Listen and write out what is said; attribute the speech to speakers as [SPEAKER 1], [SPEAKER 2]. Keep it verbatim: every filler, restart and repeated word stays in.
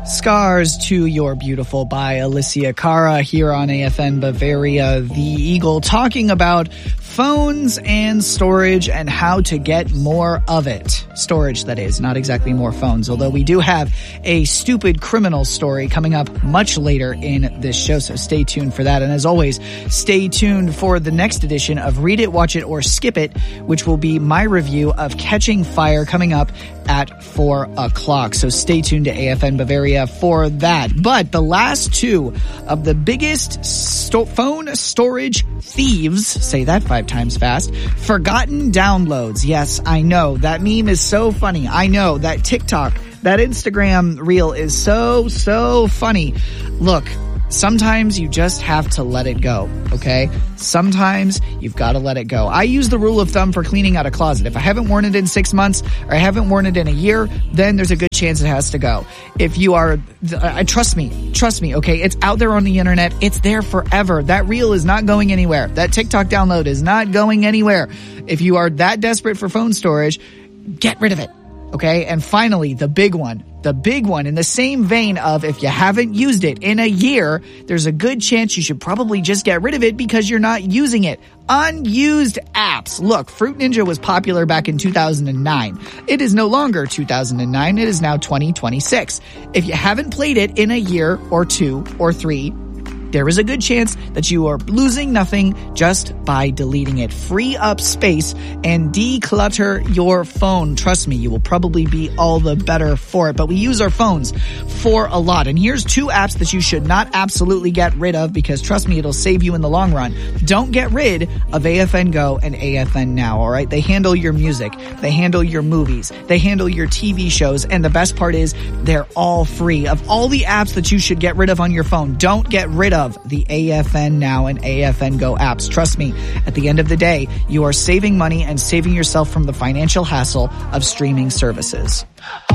[SPEAKER 1] Scars to Your Beautiful by Alicia Cara here on A F N Bavaria, the Eagle, talking about phones and storage and how to get more of it. Storage, that is, not exactly more phones, although we do have a stupid criminal story coming up much later in this show, so stay tuned for that. And as always, stay tuned for the next edition of Read It, Watch It, or Skip It, which will be my review of Catching Fire coming up at four o'clock. So stay tuned to A F N Bavaria for that. But the last two of the biggest sto- phone storage thieves, say that five times fast, forgotten downloads. Yes, I know. That meme is so funny. I know. That TikTok, that Instagram reel is so, so funny. Look, sometimes you just have to let it go, okay? Sometimes you've got to let it go. I use the rule of thumb for cleaning out a closet. If I haven't worn it in six months or I haven't worn it in a year, then there's a good chance it has to go. If you are, uh, trust me, trust me, okay? It's out there on the internet. It's there forever. That reel is not going anywhere. That TikTok download is not going anywhere. If you are that desperate for phone storage, get rid of it, okay? And finally, the big one. The big one, in the same vein of if you haven't used it in a year, there's a good chance you should probably just get rid of it because you're not using it. Unused apps. Look, Fruit Ninja was popular back in two thousand nine. It is no longer two thousand nine. It is now twenty twenty-six. If you haven't played it in a year or two or three, there is a good chance that you are losing nothing just by deleting it. Free up space and declutter your phone. Trust me, you will probably be all the better for it. But we use our phones for a lot. And here's two apps that you should not absolutely get rid of because, trust me, it'll save you in the long run. Don't get rid of A F N Go and A F N Now, all right? They handle your music. They handle your movies. They handle your T V shows. And the best part is they're all free. Of all the apps that you should get rid of on your phone, don't get rid of the A F N Now and A F N Go apps. Trust me, at the end of the day, you are saving money and saving yourself from the financial hassle of streaming services.